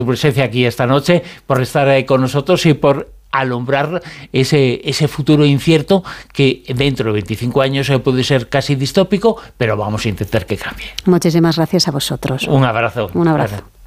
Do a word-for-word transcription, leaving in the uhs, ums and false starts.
tu presencia aquí esta noche, por estar ahí con nosotros y por alumbrar ese, ese futuro incierto que dentro de veinticinco años puede ser casi distópico, pero vamos a intentar que cambie. Muchísimas gracias a vosotros. Un abrazo. Un abrazo. Gracias.